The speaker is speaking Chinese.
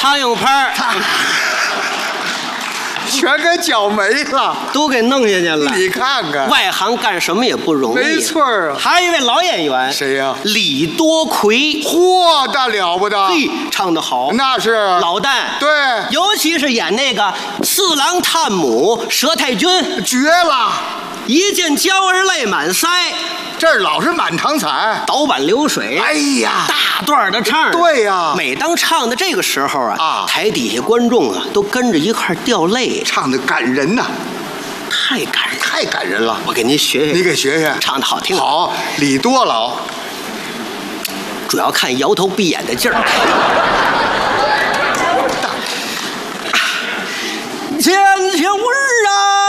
苍蝇拍全给搅没了， 都给弄下去了。 你看看， 外行干什么也不容易。 没错啊。 还有一位老演员， 谁呀？ 李多奎。 嚯，那了不得！ 嘿，唱得好， 那是老旦。 对， 尤其是演那个四郎探母佘太君， 绝了！ 一见娇儿泪满腮， 这儿老是满堂彩， 倒板流水。 哎呀， 大段的唱。 对呀， 每当唱的这个时候啊， 台底下观众啊都跟着一块掉泪， 唱的感人呐， 太感人， 太感人了。 我给您学学， 你给学学， 唱的好听。 好，李多老， 主要看摇头闭眼的劲儿。千秋儿啊！